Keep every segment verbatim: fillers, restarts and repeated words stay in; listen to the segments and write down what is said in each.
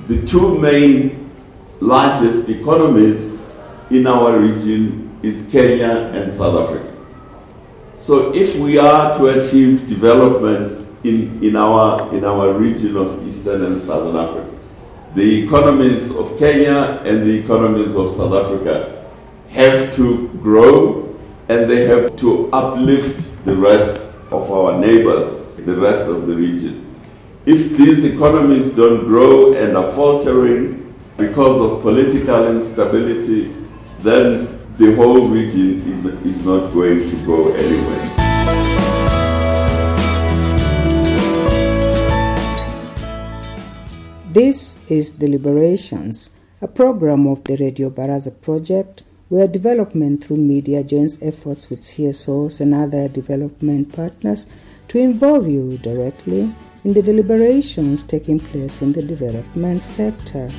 the two main largest economies in our region is Kenya and South Africa. So if we are to achieve development in, in, our, in our region of Eastern and Southern Africa, the economies of Kenya and the economies of South Africa have to grow, and they have to uplift the rest of our neighbors, the rest of the region. If these economies don't grow and are faltering because of political instability, then the whole region is, is not going to go anywhere. This is Deliberations, a program of the Radio Baraza project where development through media joins efforts with C S Os and other development partners to involve you directly in the deliberations taking place in the development sector.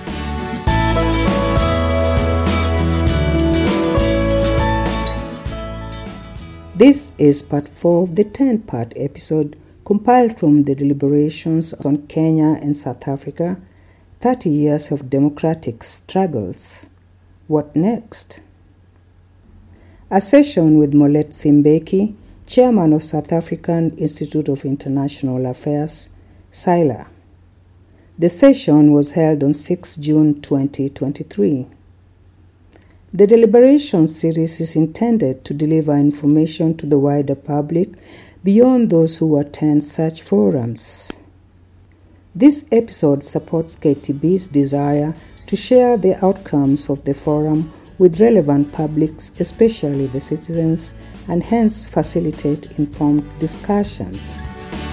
This is part four of the ten-part episode compiled from the deliberations on Kenya and South Africa, thirty years of democratic struggles. What next? A session with Molet Simbeki, Chairman of South African Institute of International Affairs, SILA. The session was held on the sixth of June twenty twenty-three. The deliberation series is intended to deliver information to the wider public beyond those who attend such forums. This episode supports K T B's desire to share the outcomes of the forum with relevant publics, especially the citizens, and hence facilitate informed discussions.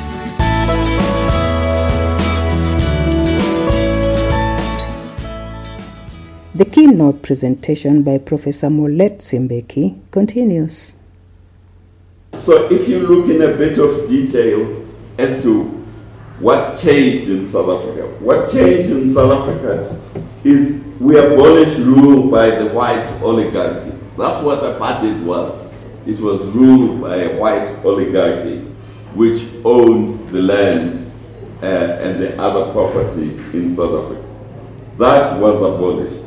The keynote presentation by Professor Molet Simbeki continues. So if you look in a bit of detail as to what changed in South Africa, what changed in South Africa is we abolished rule by the white oligarchy. That's what apartheid was. It was ruled by a white oligarchy which owned the land uh, and the other property in South Africa. That was abolished.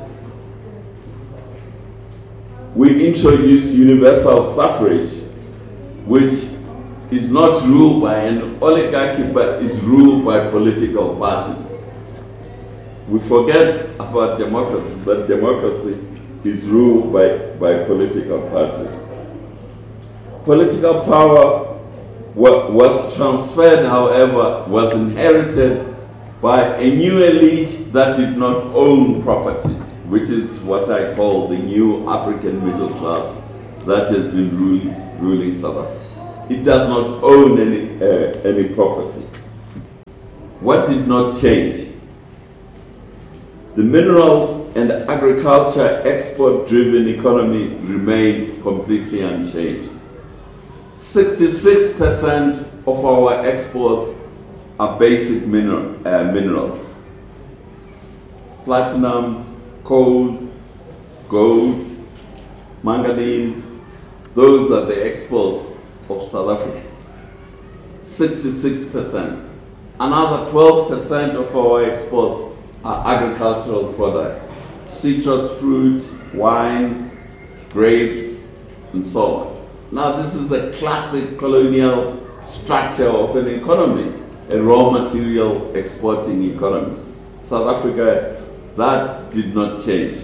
We introduced universal suffrage, which is not ruled by an oligarchy, but is ruled by political parties. We forget about democracy, but democracy is ruled by, by political parties. Political power wa- was transferred, however, was inherited by a new elite that did not own property, which is what I call the new African middle class that has been ruling, ruling South Africa. It does not own any, uh, any property. What did not change? The minerals and agriculture export-driven economy remained completely unchanged. sixty-six percent of our exports are basic mineral, uh, minerals. Platinum, coal, gold, manganese, those are the exports of South Africa. sixty-six percent. Another twelve percent of our exports are agricultural products, citrus fruit, wine, grapes, and so on. Now this is a classic colonial structure of an economy, a raw material exporting economy. South Africa, that did not change.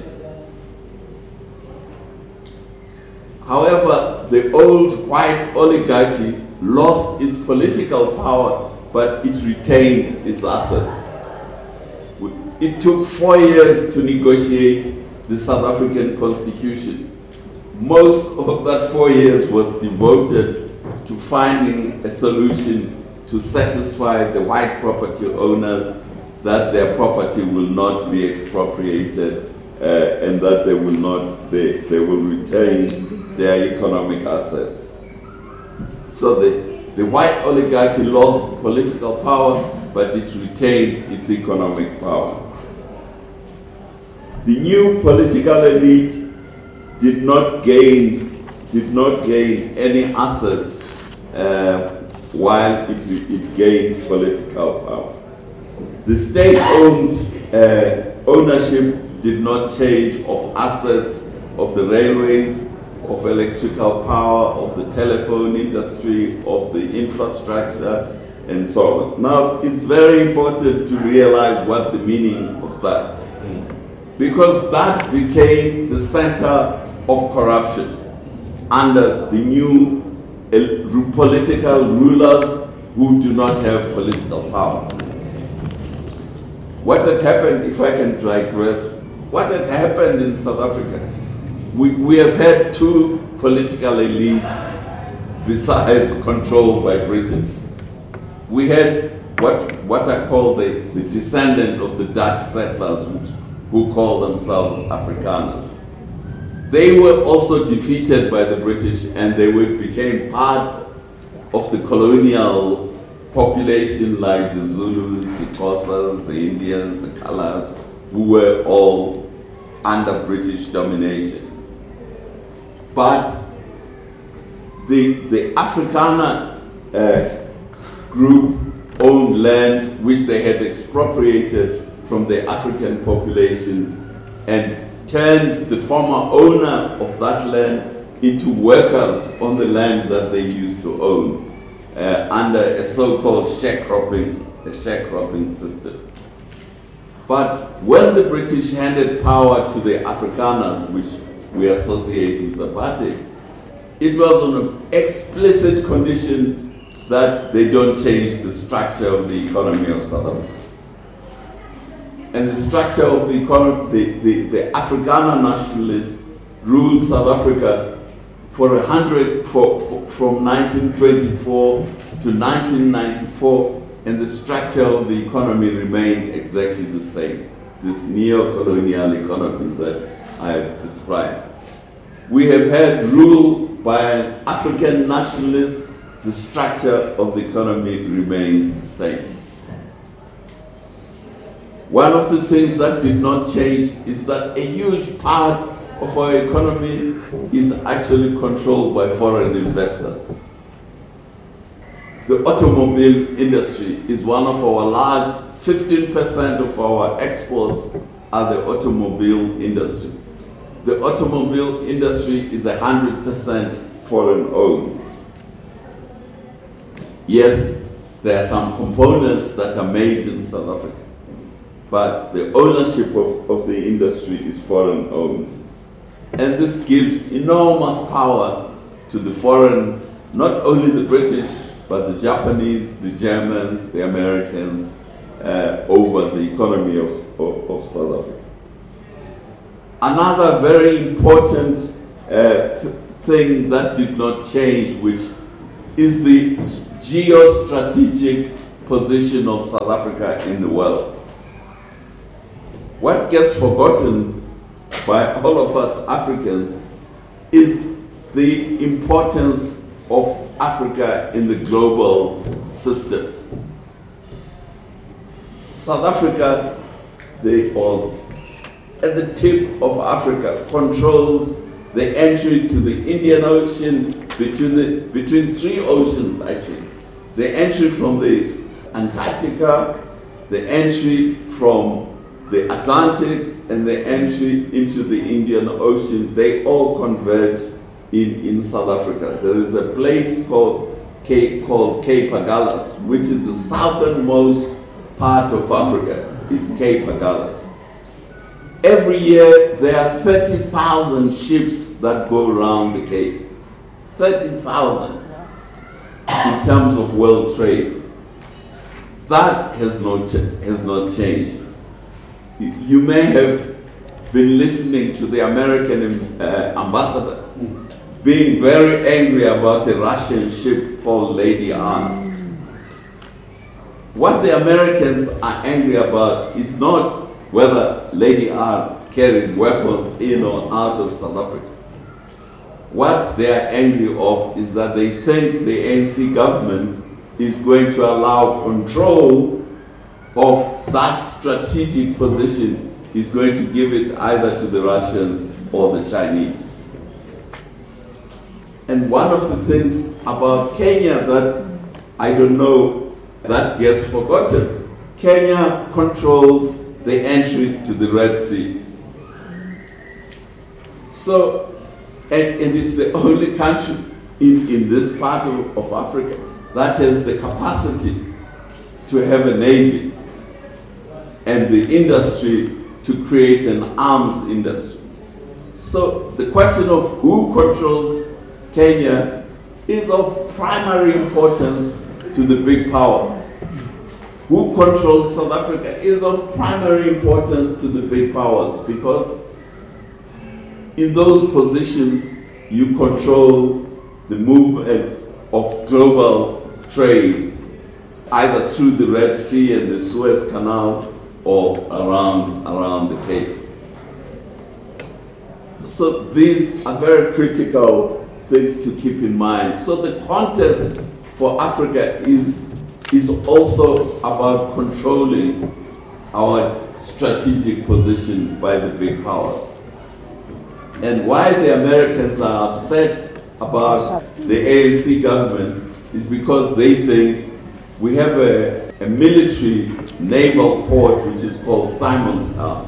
However, the old white oligarchy lost its political power, but it retained its assets. It took four years to negotiate the South African Constitution. Most of that four years was devoted to finding a solution to satisfy the white property owners that their property will not be expropriated uh, and that they will not, they, they will retain their economic assets. So the, the white oligarchy lost political power, but it retained its economic power. The new political elite did not gain, did not gain any assets uh, while it, it gained political power. The state-owned uh, ownership did not change of assets, of the railways, of electrical power, of the telephone industry, of the infrastructure, and so on. Now, it's very important to realize what the meaning of that, because that became the center of corruption under the new political rulers who do not have political power. What had happened, if I can digress, what had happened in South Africa? We, we have had two political elites besides controlled by Britain. We had what, what I call the, the descendant of the Dutch settlers who, who call themselves Afrikaners. They were also defeated by the British, and they would, became part of the colonial population like the Zulus, the Xhosas, the Indians, the Kalas, who were all under British domination. But the, the Afrikaner uh, group owned land which they had expropriated from the African population and turned the former owner of that land into workers on the land that they used to own uh, under a so-called sharecropping, a sharecropping system. But when the British handed power to the Afrikaners, which we associate with the party, it was on an explicit condition that they don't change the structure of the economy of South Africa. And the structure of the economy, the, the, the Afrikaner nationalists ruled South Africa for a hundred, for, for, from nineteen twenty-four to nineteen ninety-four, and the structure of the economy remained exactly the same, this neo-colonial economy that I have described. We have had rule by an African nationalist, the structure of the economy remains the same. One of the things that did not change is that a huge part of our economy is actually controlled by foreign investors. The automobile industry is one of our large, fifteen percent of our exports are the automobile industry. The automobile industry is one hundred percent foreign owned. Yes, there are some components that are made in South Africa, but the ownership of, of the industry is foreign owned. And this gives enormous power to the foreign, not only the British, but the Japanese, the Germans, the Americans, uh, over the economy of, of, of South Africa. Another very important uh, th thing that did not change, which is the geostrategic position of South Africa in the world. What gets forgotten by all of us Africans is the importance of Africa in the global system. South Africa, they all, at the tip of Africa, controls the entry to the Indian Ocean, between, the, between three oceans actually. The entry from the Antarctica, the entry from the Atlantic, and the entry into the Indian Ocean, they all converge in, in South Africa. There is a place called Cape, called Cape Agulhas, which is the southernmost part of Africa, is Cape Agulhas. Every year, there are thirty thousand ships that go around the Cape. thirty thousand in terms of world trade. That has not, has not changed. You may have been listening to the American uh, ambassador being very angry about a Russian ship called Lady R. What the Americans are angry about is not whether Lady R carried weapons in or out of South Africa. What they are angry of is that they think the A N C government is going to allow control of that strategic position, is going to give it either to the Russians or the Chinese. And one of the things about Kenya that I don't know that gets forgotten, Kenya controls the entry to the Red Sea. So, and, and it's the only country in, in this part of, of Africa that has the capacity to have a navy and the industry to create an arms industry. So the question of who controls Kenya is of primary importance to the big powers. Who controls South Africa is of primary importance to the big powers, because in those positions you control the movement of global trade, either through the Red Sea and the Suez Canal or around, around the Cape. So these are very critical things to keep in mind. So the contest for Africa is, is also about controlling our strategic position by the big powers. And why the Americans are upset about the A N C government is because they think we have a, a military naval port which is called Simonstown.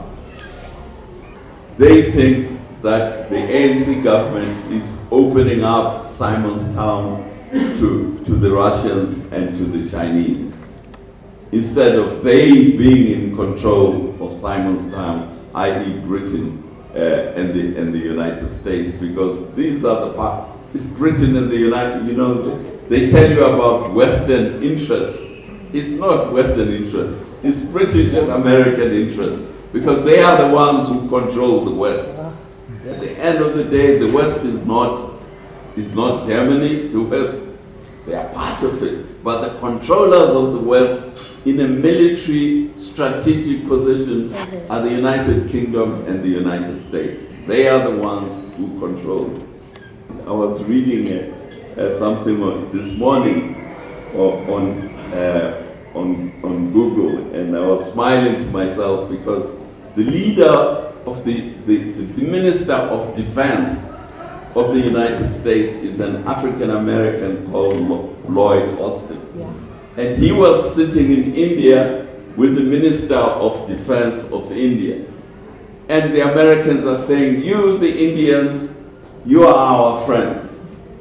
They think that the A N C government is opening up Simonstown to, to the Russians and to the Chinese, instead of they being in control of Simonstown, that is. Britain uh, and, the, and the United States, because these are the part, it's Britain and the United, you know, they tell you about Western interests. It's not Western interests, it's British and American interests, because they are the ones who control the West. At the end of the day, the West is not, is not Germany. The West, they are part of it. But the controllers of the West in a military strategic position are the United Kingdom and the United States. They are the ones who control. I was reading uh, uh, something on, this morning uh, on, uh, on, on Google, and I was smiling to myself because the leader of the, the, the Minister of Defense of the United States is an African American called Lloyd Austin. Yeah. And he was sitting in India with the Minister of Defense of India. And the Americans are saying, you, the Indians, you are our friends.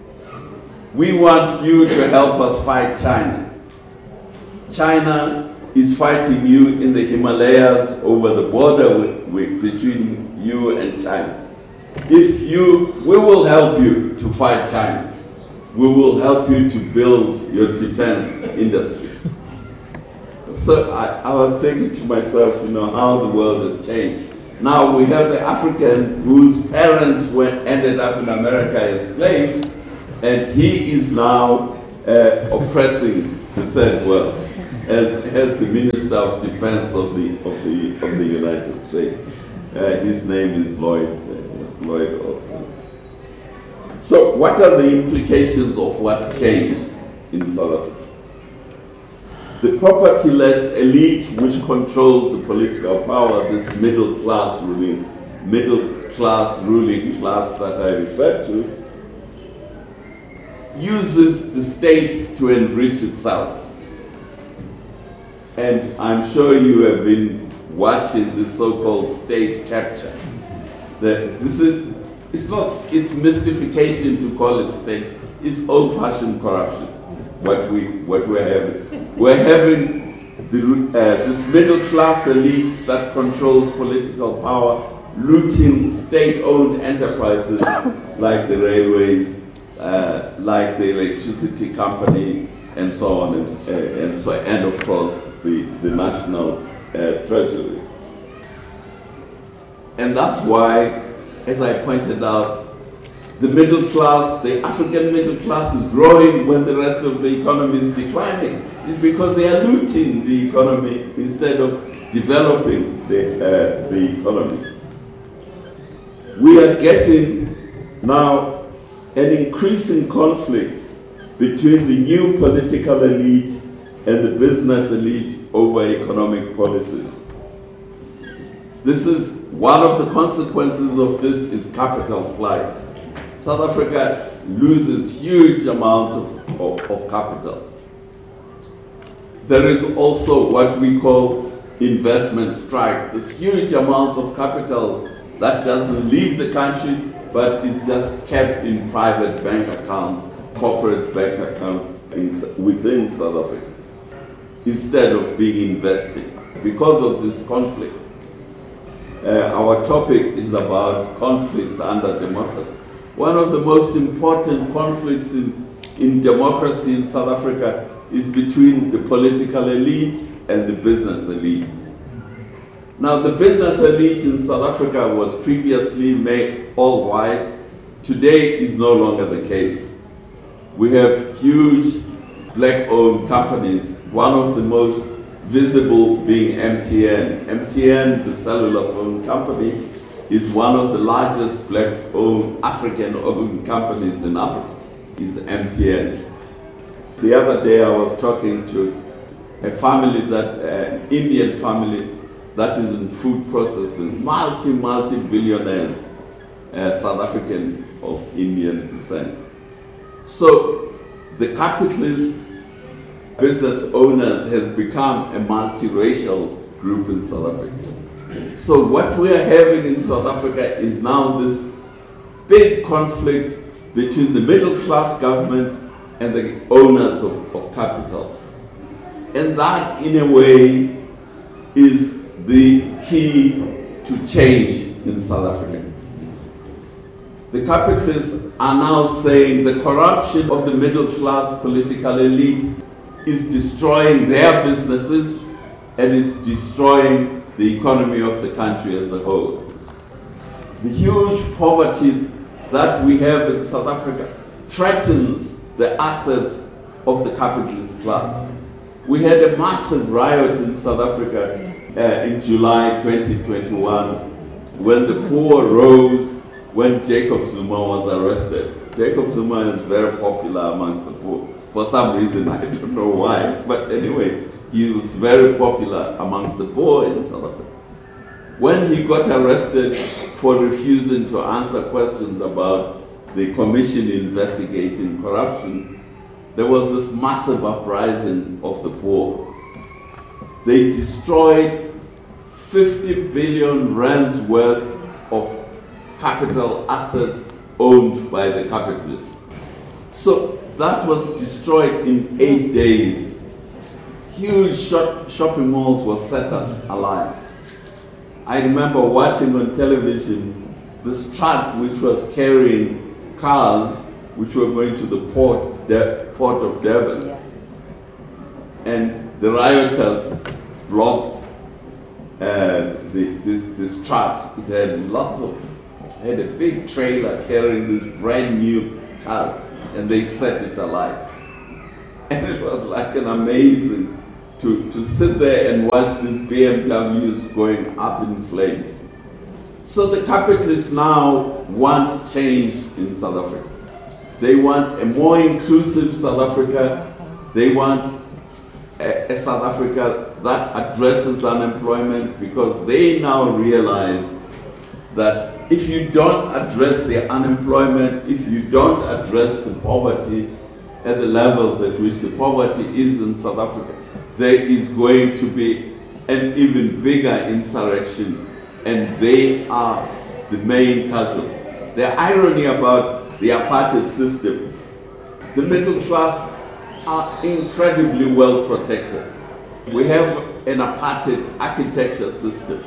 We want you to help us fight China. China is fighting you in the Himalayas over the border with, with, between you and China. If you, we will help you to fight China. We will help you to build your defense industry. So I, I was thinking to myself, you know, how the world has changed. Now we have the African whose parents went, ended up in America as slaves, and he is now uh, oppressing the third world as, as the Minister of Defense of the, of the, of the United States. Uh, his name is Lloyd, uh, Lloyd Austin. So what are the implications of what changed in South Africa? The propertyless elite which controls the political power, this middle class ruling, middle class ruling class that I referred to, uses the state to enrich itself. And I'm sure you have been watching the so-called state capture. The, this is, it's not, it's mystification to call it state. It's old-fashioned corruption, what, we, what we're having. We're having the, uh, this middle-class elite that controls political power, looting state-owned enterprises like the railways, uh, like the electricity company, and so on, and, uh, and so, and of course, the, the national uh, treasury. And that's why, as I pointed out, the middle class, the African middle class is growing when the rest of the economy is declining. It's because they are looting the economy instead of developing the, uh, the economy. We are getting now an increasing conflict between the new political elite and the business elite over economic policies. This is one of the consequences of this is capital flight. South Africa loses huge amount of, of, of capital. There is also what we call investment strike. There's huge amounts of capital that doesn't leave the country, but is just kept in private bank accounts, corporate bank accounts in, within South Africa, instead of being invested. Because of this conflict, uh, our topic is about conflicts under democracy. One of the most important conflicts in, in democracy in South Africa is between the political elite and the business elite. Now, the business elite in South Africa was previously made all white. Today is no longer the case. We have huge black-owned companies, one of the most visible being M T N. M T N, the cellular phone company, is one of the largest black-owned, African-owned companies in Africa, is M T N. The other day I was talking to a family, that an uh, Indian family that is in food processing, multi, multi-billionaires, uh, South African of Indian descent. So the capitalist business owners have become a multiracial group in South Africa. So what we are having in South Africa is now this big conflict between the middle class government and the owners of, of capital. And that, in a way, is the key to change in South Africa. The capitalists are now saying the corruption of the middle class political elite is destroying their businesses and is destroying the economy of the country as a whole. The huge poverty that we have in South Africa threatens the assets of the capitalist class. We had a massive riot in South Africa uh, in July twenty twenty-one when the poor rose when Jacob Zuma was arrested. Jacob Zuma is very popular amongst the poor. For some reason, I don't know why, but anyway, he was very popular amongst the poor in South Africa. When he got arrested for refusing to answer questions about the commission investigating corruption, there was this massive uprising of the poor. They destroyed fifty billion rands worth of capital assets owned by the capitalists. So that was destroyed in eight days. Huge shop, shopping malls were set alight. I remember watching on television this truck which was carrying cars which were going to the port, the port of Durban. Yeah. And the rioters blocked uh, the, this, this truck. It had lots of, had a big trailer carrying these brand new cars, and they set it alight. And it was like an amazing to, to sit there and watch these B M Ws going up in flames. So the capitalists now want change in South Africa. They want a more inclusive South Africa. They want a, a South Africa that addresses unemployment, because they now realize that if you don't address the unemployment, if you don't address the poverty at the levels at which the poverty is in South Africa, there is going to be an even bigger insurrection, and they are the main casualty. The irony about the apartheid system, the middle class are incredibly well protected. We have an apartheid architecture system,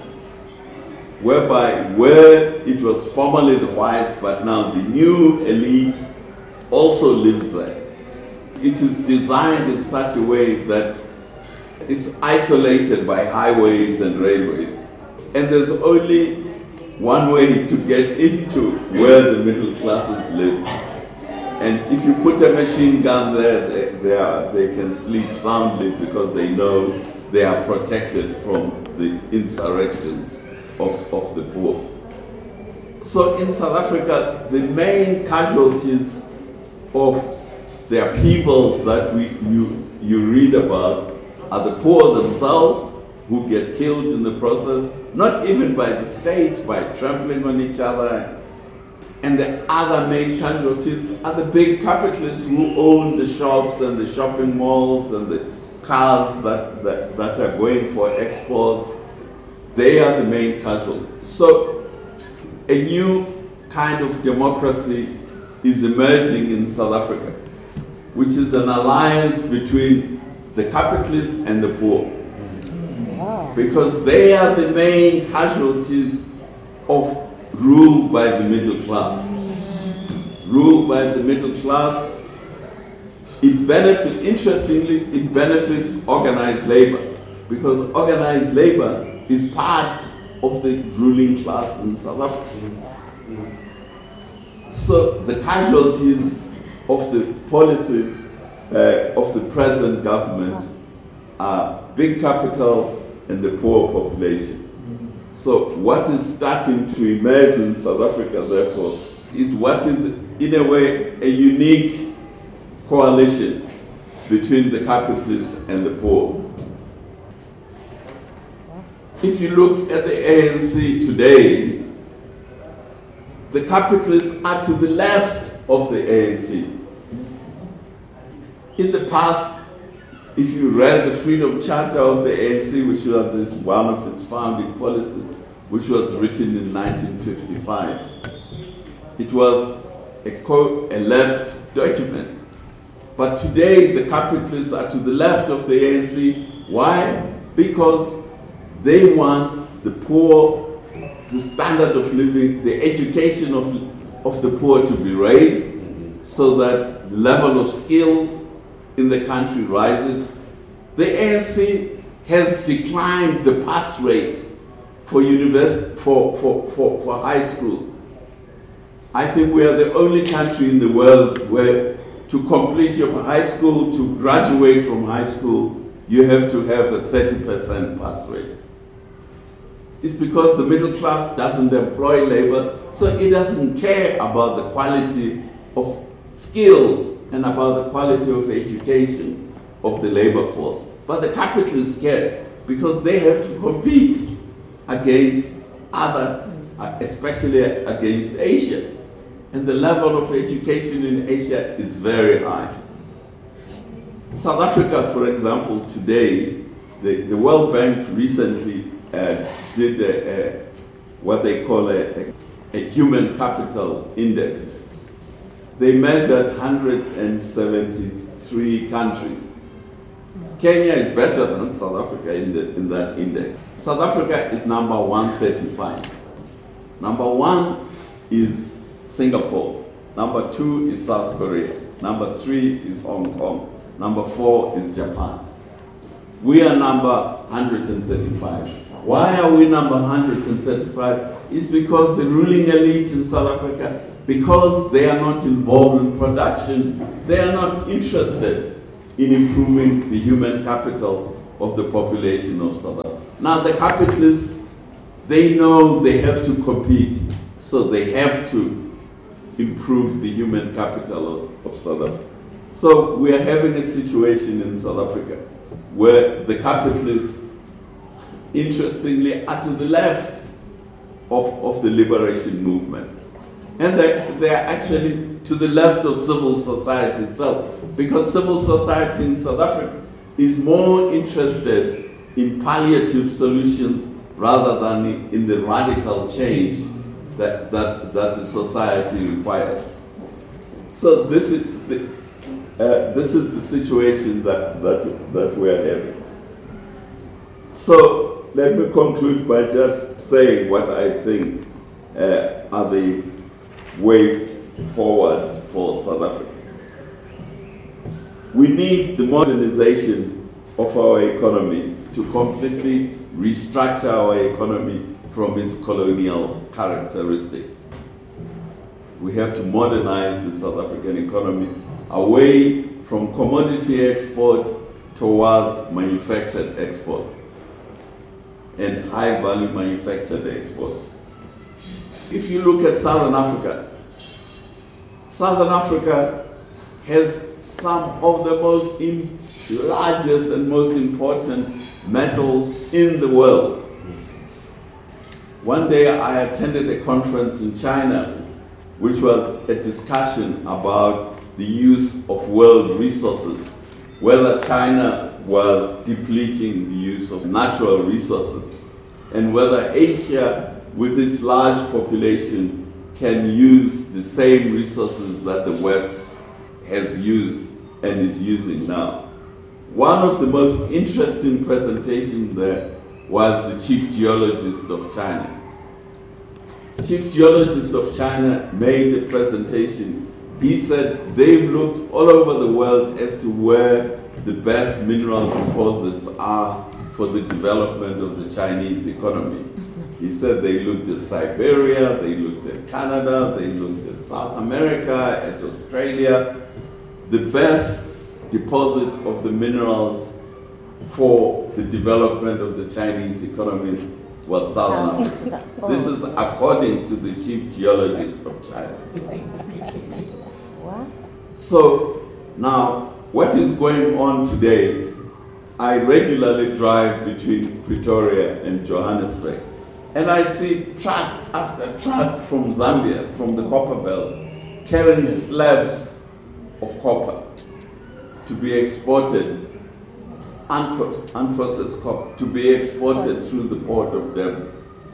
whereby where it was formerly the whites, but now the new elite also lives there. It is designed in such a way that it's isolated by highways and railways. And there's only one way to get into where the middle classes live. And if you put a machine gun there, they, they, are, they can sleep soundly because they know they are protected from the insurrections of, of the poor. So in South Africa, the main casualties of the upheavals that we, you, you read about are the poor themselves, who get killed in the process, not even by the state, by trampling on each other. And the other main casualties are the big capitalists who own the shops and the shopping malls and the cars that, that, that are going for exports, they are the main casualties. So a new kind of democracy is emerging in South Africa, which is an alliance between the capitalists and the poor. Wow. Because they are the main casualties of rule by the middle class. Rule by the middle class, it benefits, interestingly, it benefits organized labor, because organized labor is part of the ruling class in South Africa. So the casualties of the policies uh, of the present government are big capital and the poor population. So what is starting to emerge in South Africa, therefore, is what is in a way a unique coalition between the capitalists and the poor. If you look at the A N C today, the capitalists are to the left of the A N C. In the past, if you read the Freedom Charter of the A N C, which was this, one of its founding policies, which was written in nineteen fifty-five, it was a, co- a left document. But today, the capitalists are to the left of the A N C. Why? Because they want the poor, the standard of living, the education of, of the poor to be raised so that the level of skill in the country rises. The A N C has declined the pass rate for university, for, for, for, for high school. I think we are the only country in the world where to complete your high school, to graduate from high school, you have to have a thirty percent pass rate. It's because the middle class doesn't employ labor, so it doesn't care about the quality of skills and about the quality of education of the labor force. But the capitalists care because they have to compete against other, especially against Asia. And the level of education in Asia is very high. South Africa, for example, today, the, the World Bank recently uh, did a, a, what they call a, a, a human capital index. They measured one hundred seventy-three countries. Kenya is better than South Africa in, the, in that index. South Africa is number one thirty-five. Number one is Singapore. Number two is South Korea. Number three is Hong Kong. Number four is Japan. We are number one hundred thirty-five. Why are we number one hundred thirty-five? It's because the ruling elite in South Africa, because they are not involved in production, they are not interested in improving the human capital of the population of South Africa. Now the capitalists, they know they have to compete, so they have to improve the human capital of, of South Africa. So we are having a situation in South Africa where the capitalists, interestingly, are to the left of, of the liberation movement. And they, they are actually to the left of civil society itself, because civil society in South Africa is more interested in palliative solutions rather than in, in the radical change that, that, that the society requires. So this is the, uh, this is the situation that, that, that we're having. So let me conclude by just saying what I think uh, are the way forward for South Africa. We need the modernization of our economy to completely restructure our economy from its colonial characteristics. We have to modernize the South African economy away from commodity export towards manufactured exports and high-value manufactured exports. If you look at Southern Africa, Southern Africa has some of the most im- largest and most important metals in the world. One day I attended a conference in China, which was a discussion about the use of world resources, whether China was depleting the use of natural resources, and whether Asia, with its large population, can use the same resources that the West has used and is using now. One of the most interesting presentations there was the chief geologist of China. Chief geologist of China made a presentation. He said they've looked all over the world as to where the best mineral deposits are for the development of the Chinese economy. He said they looked at Siberia, they looked at Canada, they looked at South America, at Australia. The best deposit of the minerals for the development of the Chinese economy was Southern Africa. This is according to the chief geologist of China. What? So now, what is going on today? I regularly drive between Pretoria and Johannesburg, and I see truck after truck from Zambia, from the copper belt, carrying slabs of copper to be exported, unpro- unprocessed copper, to be exported through the port of Durban.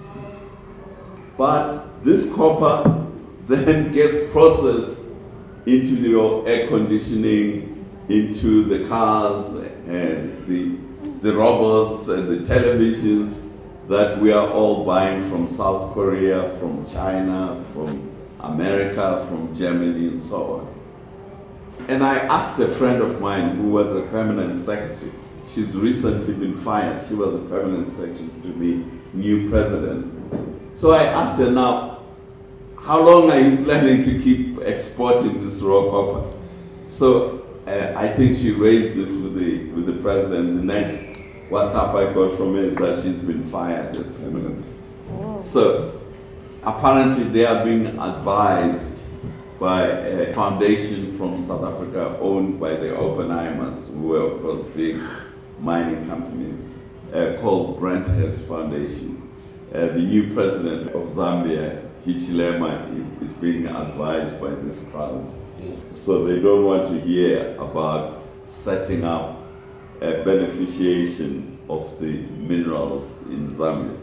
But this copper then gets processed into your air conditioning, into the cars and the, the robots and the televisions that we are all buying from South Korea, from China, from America, from Germany, and so on. And I asked a friend of mine who was a permanent secretary. She's recently been fired. She was a permanent secretary to the new president. So I asked her, now, how long are you planning to keep exporting this raw copper? So uh, I think she raised this with the, with the president. The next WhatsApp I got from her is that she's been fired as permanent. Oh. So apparently they are being advised by a foundation from South Africa owned by the Oppenheimers, who were, of course, big mining companies, uh, called Brenthurst Foundation. Uh, the new president of Zambia, Hichilema, is, is being advised by this crowd. So they don't want to hear about setting up a beneficiation of the minerals in Zambia.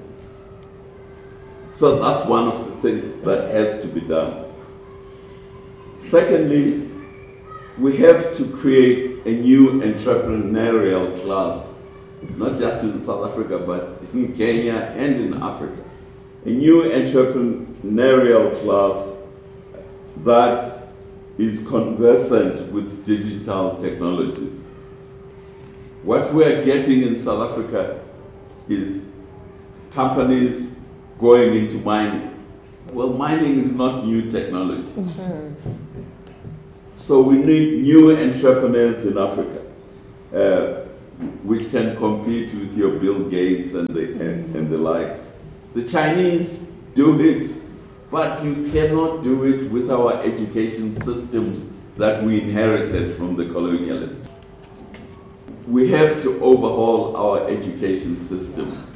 So that's one of the things that has to be done. Secondly, we have to create a new entrepreneurial class, not just in South Africa, but in Kenya and in Africa. A new entrepreneurial class that is conversant with digital technologies. What we're getting in South Africa is companies going into mining. Well, mining is not new technology. Mm-hmm. So we need new entrepreneurs in Africa, uh, which can compete with your Bill Gates and the, and, and the likes. The Chinese do it, but you cannot do it with our education systems that we inherited from the colonialists. We have to overhaul our education systems.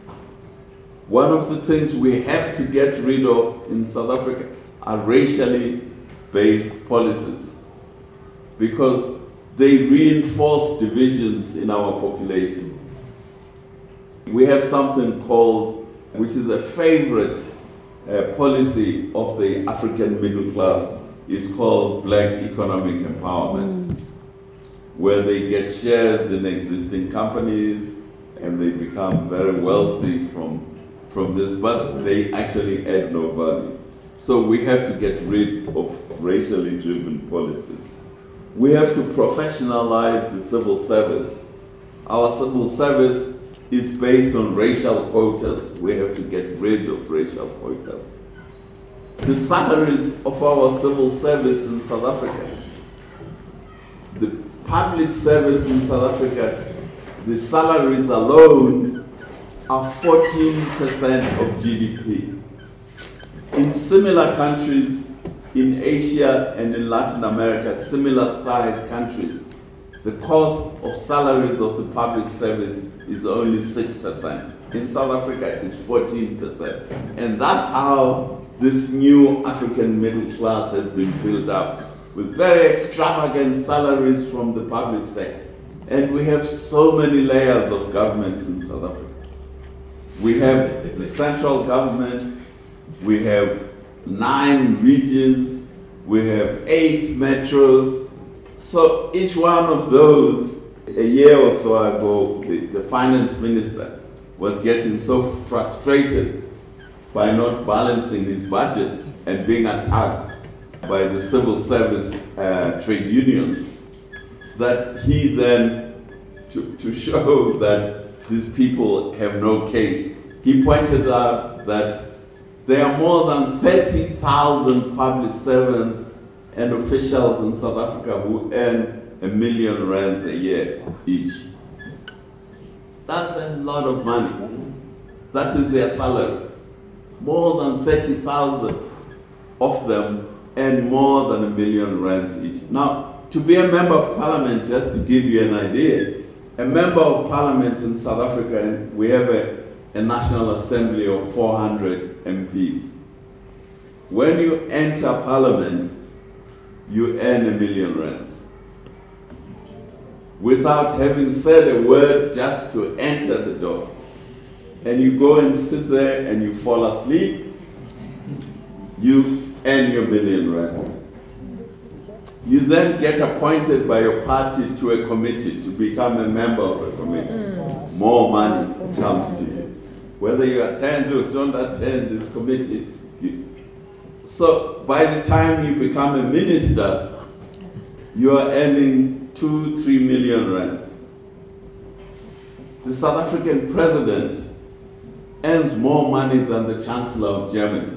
One of the things we have to get rid of in South Africa are racially based policies, because they reinforce divisions in our population. We have something called, which is a favorite uh, policy of the African middle class, is called Black Economic Empowerment, mm. where they get shares in existing companies and they become very wealthy from, from this, but they actually add no value. So we have to get rid of racially driven policies. We have to professionalize the civil service. Our civil service is based on racial quotas. We have to get rid of racial quotas. The salaries of our civil service in South Africa, the public service in South Africa, the salaries alone are fourteen percent of G D P. In similar countries in Asia and in Latin America, similar sized countries, the cost of salaries of the public service is only six percent. In South Africa, it's fourteen percent. And that's how this new African middle class has been built up, with very extravagant salaries from the public sector. And we have so many layers of government in South Africa. We have the central government, we have nine regions, we have eight metros. So each one of those, a year or so ago, the, the finance minister was getting so frustrated by not balancing his budget and being attacked by the civil service uh, trade unions that he then, to, to show that these people have no case, he pointed out that there are more than thirty thousand public servants and officials in South Africa who earn a million rands a year each. That's a lot of money. That is their salary. More than thirty thousand of them earn more than a million rands each. Now, to be a member of parliament, just to give you an idea, a member of parliament in South Africa, and we have a, a National Assembly of four hundred M Ps. When you enter parliament, you earn a million rands. Without having said a word, just to enter the door. And you go and sit there and you fall asleep, you earn your million rands. You then get appointed by your party to a committee to become a member of a committee. Mm. More money comes to you. Whether you attend or don't attend this committee. You, so by the time you become a minister, you are earning two, three million rands. The South African president earns more money than the Chancellor of Germany.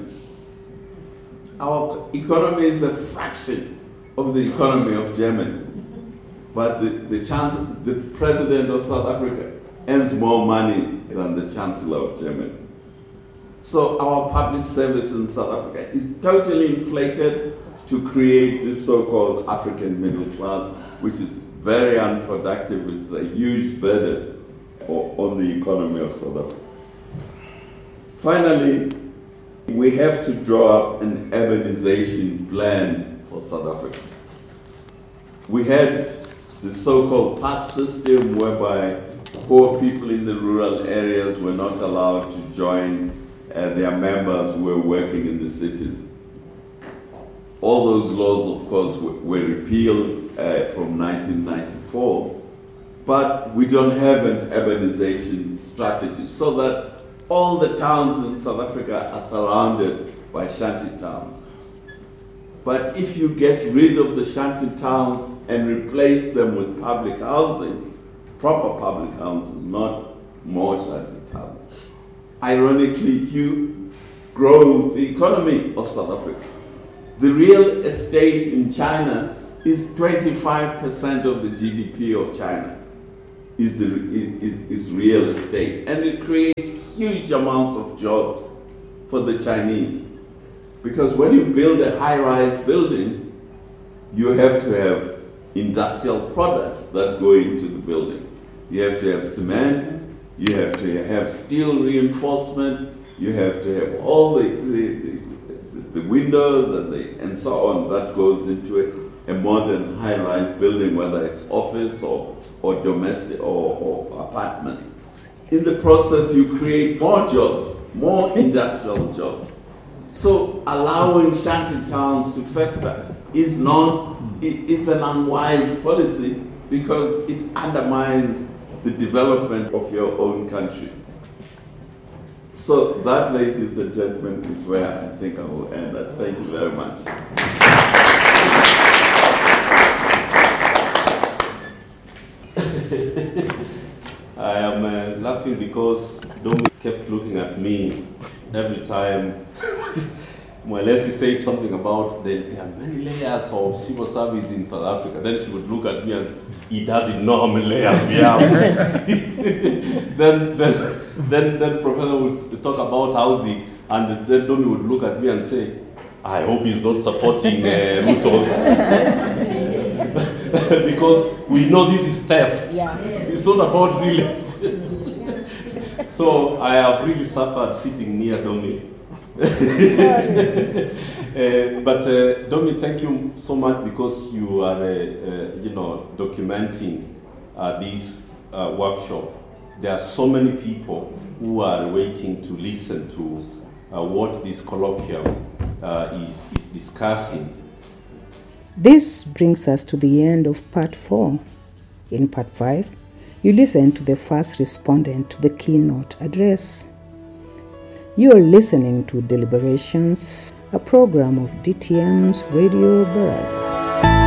Our economy is a fraction of the economy of Germany. But the, the, chancellor, the president of South Africa earns more money than the Chancellor of Germany. So our public service in South Africa is totally inflated to create this so-called African middle class, which is very unproductive. It's a huge burden on the economy of South Africa. Finally, we have to draw up an urbanization plan for South Africa. We had the so-called pass system whereby poor people in the rural areas were not allowed to join uh, their members who were working in the cities. All those laws, of course, were, were repealed uh, from nineteen ninety-four, but we don't have an urbanization strategy so that all the towns in South Africa are surrounded by shanty towns. But if you get rid of the shanty towns and replace them with public housing, proper public housing, not more shanty towns, ironically, you grow the economy of South Africa. The real estate in China is twenty-five percent of the G D P of China is, the, is, is real estate. And it creates huge amounts of jobs for the Chinese. Because when you build a high-rise building, you have to have industrial products that go into the building. You have to have cement, you have to have steel reinforcement, you have to have all the, the, the, the windows and, the, and so on that goes into a, a modern high-rise building, whether it's office or, or domestic or, or apartments. In the process, you create more jobs, more industrial jobs. So allowing shanty towns to fester is not, it's an unwise policy because it undermines the development of your own country. So that, ladies and gentlemen, is where I think I will end. Thank you very much. I am uh, laughing because Dominic kept looking at me every time. Unless you say something about the, there are many layers of civil service in South Africa, then she would look at me and he doesn't know how many layers we have. then, then, then, then Professor would talk about housing, and then Domi would look at me and say, I hope he's not supporting uh, Rutos. Because we know this is theft. Yeah. It's not about real estate. So I have really suffered sitting near Domi. uh, but uh, Domi, thank you so much because you are, uh, uh, you know, documenting uh, this uh, workshop, there are so many people who are waiting to listen to uh, what this colloquium uh, is, is discussing. This brings us to the end of part four. In part five, you listen to the first respondent to the keynote address. You are listening to Deliberations, a program of D T M's Radio Baraza.